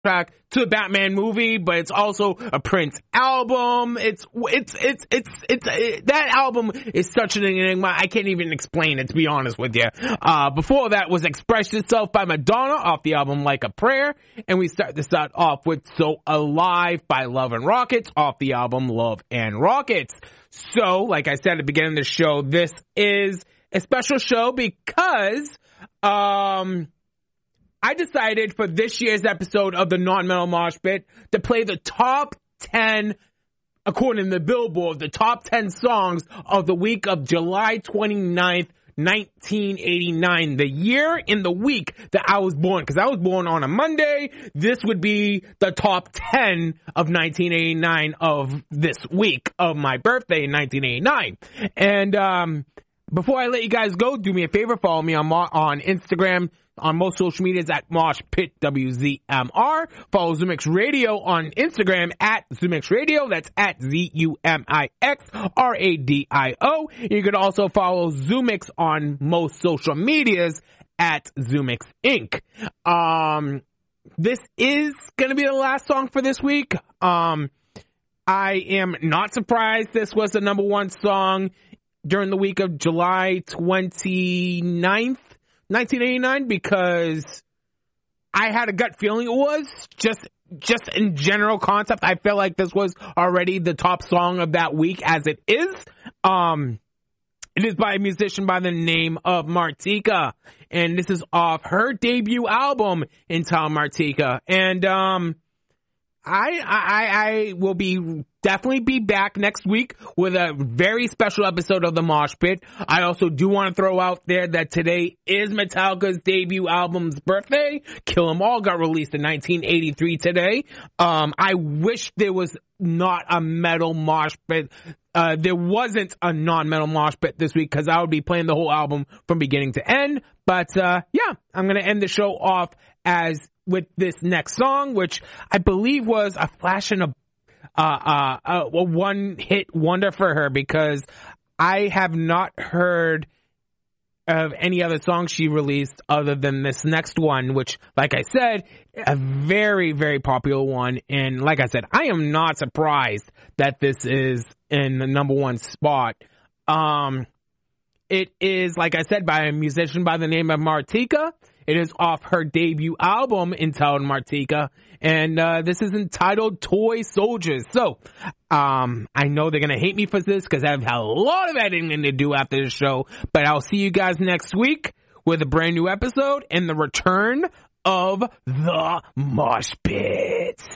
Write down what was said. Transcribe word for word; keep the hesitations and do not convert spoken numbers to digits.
track to the Batman movie, but it's also a Prince album. It's, it's, it's, it's, it's, it, that album is such an enigma. I can't even explain it, to be honest with you. Uh, before that was Express Yourself by Madonna off the album Like a Prayer. And we start this out off with So Alive by Love and Rockets off the album Love and Rockets. So, like I said at the beginning of the show, this is a special show because, um, I decided for this year's episode of the Non-Metal Mosh Pit to play the top ten, according to the Billboard, the top ten songs of the week of July twenty-ninth, nineteen eighty-nine, the year in the week that I was born. Because I was born on a Monday, this would be the top ten of nineteen eighty-nine of this week of my birthday in nineteen eighty-nine. And um, before I let you guys go, do me a favor, follow me on on Instagram. On most social medias at Mosh Pit W Z M R. Follow Zumix Radio on Instagram at Zumix Radio. That's at Z U M I X R A D I O. You can also follow Zumix on most social medias at Zumix Incorporated. Um, this is gonna be the last song for this week. Um, I am not surprised this was the number one song during the week of July twenty-ninth. nineteen eighty-nine, because I had a gut feeling it was just just in general concept. I felt like this was already the top song of that week as it is. Um, it is by a musician by the name of Martika, and this is off her debut album entitled Martika. And um, I I I will be definitely be back next week with a very special episode of the Mosh Pit. I also do want to throw out there that today is Metallica's debut album's birthday. Kill 'Em All got released in nineteen eighty-three today. Um, I wish there was not a metal mosh pit. Uh, there wasn't a non-metal mosh pit this week because I would be playing the whole album from beginning to end. But, uh, yeah, I'm going to end the show off as with this next song, which I believe was a flash in a Uh, uh, uh, a one-hit wonder for her, because I have not heard of any other song she released other than this next one, which, like I said, a very, very popular one. And like I said, I am not surprised that this is in the number one spot. Um, it is, like I said, by a musician by the name of Martika. It is off her debut album entitled Martika, and uh, this is entitled Toy Soldiers. So, um, I know they're going to hate me for this because I've had a lot of editing to do after the show, but I'll see you guys next week with a brand new episode and the return of the Mosh Pit.